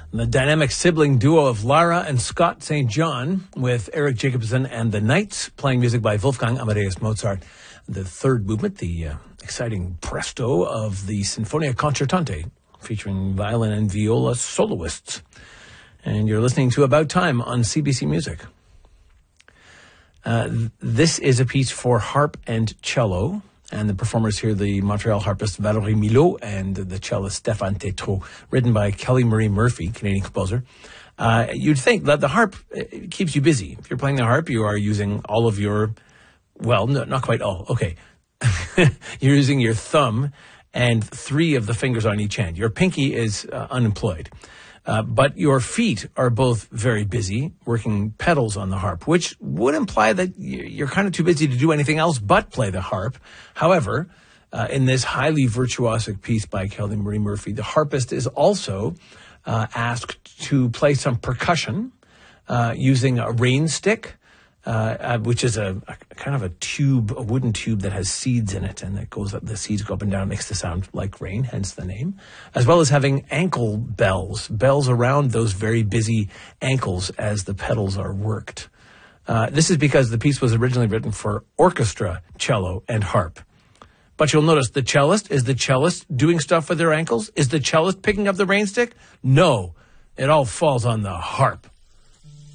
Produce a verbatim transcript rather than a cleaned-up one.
The dynamic sibling duo of Lara and Scott Saint John with Eric Jacobson and the Knights playing music by Wolfgang Amadeus Mozart. The third movement, the uh, exciting presto of the Sinfonia Concertante featuring violin and viola soloists. And you're listening to About Time on C B C Music. Uh, th- this is a piece for harp and cello. And the performers here, the Montreal harpist Valérie Milot and the cellist Stéphane Tétrault, written by Kelly Marie Murphy, Canadian composer. Uh, you'd think that the harp it keeps you busy. If you're playing the harp, you are using all of your, well, no, not quite all. Okay. You're using your thumb and three of the fingers on each hand. Your pinky is uh, unemployed. Uh, but your feet are both very busy working pedals on the harp, which would imply that you're kind of too busy to do anything else but play the harp. However, uh, in this highly virtuosic piece by Kelly Marie Murphy, the harpist is also uh, asked to play some percussion uh, using a rain stick, uh, uh, which is a, a kind of a tube, a wooden tube that has seeds in it, and it goes up, the seeds go up and down, makes the sound like rain, hence the name, as well as having ankle bells, bells around those very busy ankles as the pedals are worked. Uh, this is because the piece was originally written for orchestra, cello, and harp. But you'll notice the cellist, is the cellist doing stuff with their ankles? Is the cellist picking up the rain stick? No, it all falls on the harp.